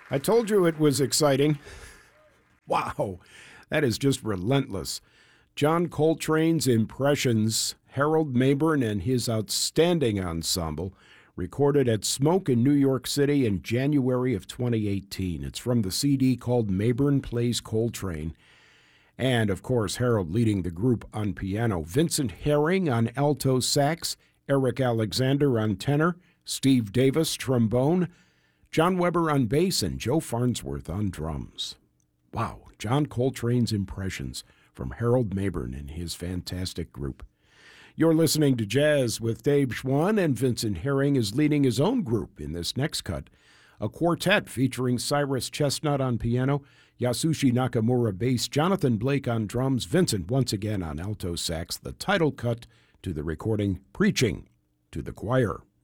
I told you it was exciting. Wow, that is just relentless. John Coltrane's Impressions, Harold Mabern and his outstanding ensemble, recorded at Smoke in New York City in January of 2018. It's from the CD called Mabern Plays Coltrane. And, of course, Harold leading the group on piano, Vincent Herring on alto sax, Eric Alexander on tenor, Steve Davis trombone, John Weber on bass, and Joe Farnsworth on drums. Wow, John Coltrane's Impressions from Harold Mabern and his fantastic group. You're listening to Jazz with Dave Schwann, and Vincent Herring is leading his own group in this next cut. A quartet featuring Cyrus Chestnut on piano, Yasushi Nakamura bass, Jonathan Blake on drums, Vincent once again on alto sax, the title cut to the recording, Preaching to the Choir.